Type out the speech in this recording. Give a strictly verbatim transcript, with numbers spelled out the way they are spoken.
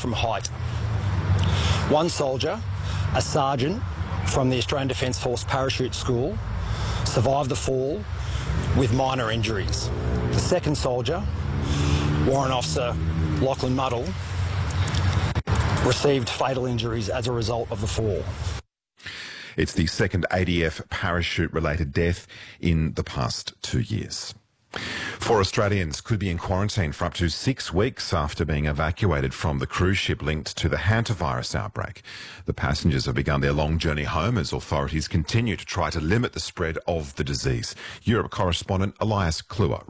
from height. One soldier, a sergeant from the Australian Defence Force Parachute School, survived the fall with minor injuries. The second soldier, Warrant Officer Lachlan Muddle, received fatal injuries as a result of the fall. It's the second A D F parachute-related death in the past two years. Four Australians could be in quarantine for up to six weeks after being evacuated from the cruise ship linked to the hantavirus outbreak. The passengers have begun their long journey home as authorities continue to try to limit the spread of the disease. Europe correspondent Elias Kluwer